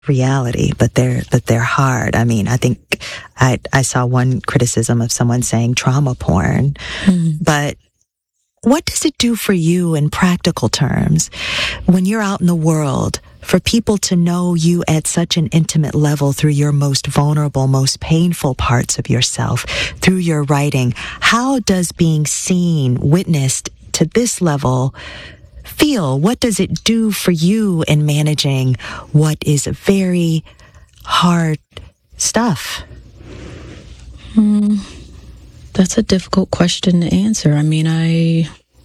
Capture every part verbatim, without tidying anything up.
reality, but they're but they're hard. I mean, I think I I saw one criticism of someone saying trauma porn, mm. but what does it do for you in practical terms when you're out in the world, for people to know you at such an intimate level through your most vulnerable, most painful parts of yourself, through your writing? How does being seen, witnessed to this level feel? What does it do for you in managing what is very hard stuff? Hmm. That's a difficult question to answer. I mean, I,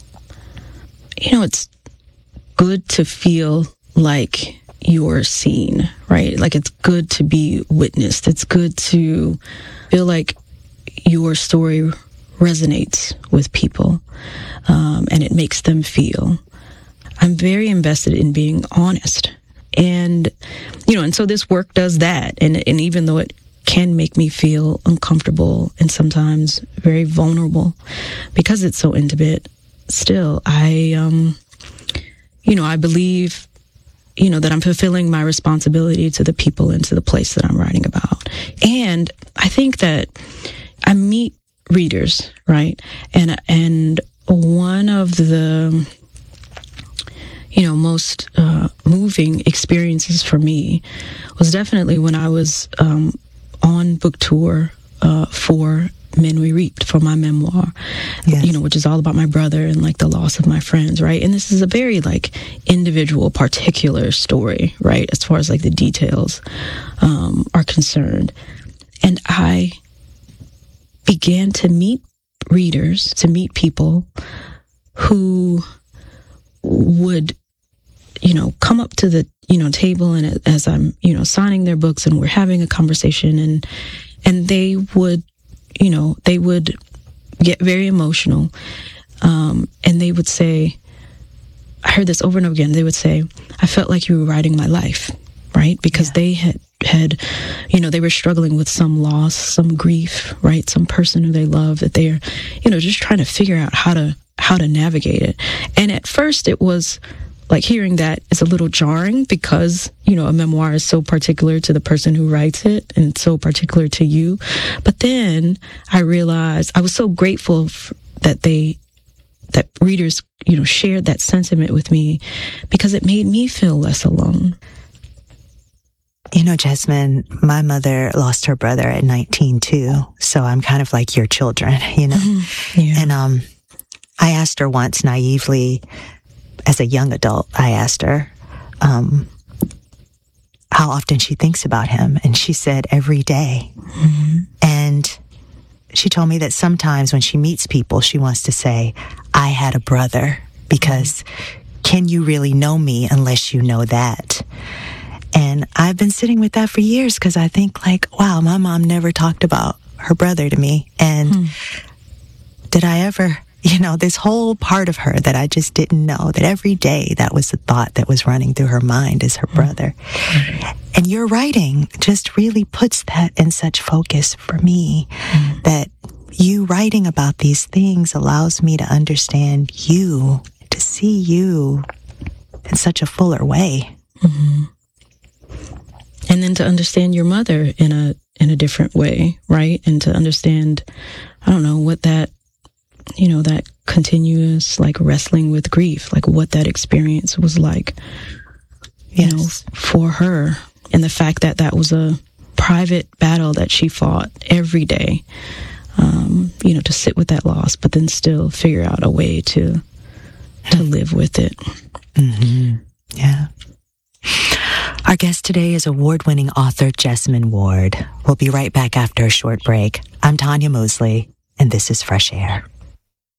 you know, it's good to feel like you're seen, right? Like it's good to be witnessed. It's good to feel like your story resonates with people, um, and it makes them feel. I'm very invested in being honest. And, you know, and so this work does that. And, and even though it can make me feel uncomfortable and sometimes very vulnerable because it's so intimate, still, I, um, you know, I believe, you know, that I'm fulfilling my responsibility to the people and to the place that I'm writing about. And I think that I meet readers, right? And, and one of the, you know, most uh, moving experiences for me was definitely when I was um, on book tour uh, for Men We Reaped, for my memoir, yes. you know, which is all about my brother and like the loss of my friends, right? And this is a very like individual, particular story, right? As far as like the details um, are concerned. And I began to meet readers, to meet people who would, you know, come up to the, you know, table, and as I'm, you know, signing their books and we're having a conversation, and, and they would, you know, they would get very emotional. Um, and they would say, I heard this over and over again. They would say, I felt like you were writing my life, right? Because yeah. they had, had, you know, they were struggling with some loss, some grief, right? Some person who they love that they're, you know, just trying to figure out how to, how to navigate it. And at first it was like hearing that is a little jarring because, you know, a memoir is so particular to the person who writes it and it's so particular to you. But then I realized I was so grateful f- that they, that readers, you know, shared that sentiment with me because it made me feel less alone. You know, Jesmyn, my mother lost her brother at nineteen too. So I'm kind of like your children, you know? Mm-hmm. Yeah. And, um, I asked her once naively, as a young adult, I asked her um, how often she thinks about him. And she said every day. Mm-hmm. And she told me that sometimes when she meets people, she wants to say, I had a brother, because mm-hmm. can you really know me unless you know that? And I've been sitting with that for years because I think like, wow, my mom never talked about her brother to me. And mm-hmm. did I ever... You know, this whole part of her that I just didn't know, that every day that was the thought that was running through her mind is her brother. Mm-hmm. And your writing just really puts that in such focus for me, mm-hmm. that you writing about these things allows me to understand you, to see you in such a fuller way. Mm-hmm. And then to understand your mother in a in a different way, right? And to understand, I don't know, what that you know, that continuous, like, wrestling with grief, like, what that experience was like, you yes. know, for her. And the fact that that was a private battle that she fought every day, um, you know, to sit with that loss, but then still figure out a way to, to live with it. Mm-hmm. Yeah. Our guest today is award-winning author Jesmyn Ward. We'll be right back after a short break. I'm Tanya Mosley, and this is Fresh Air.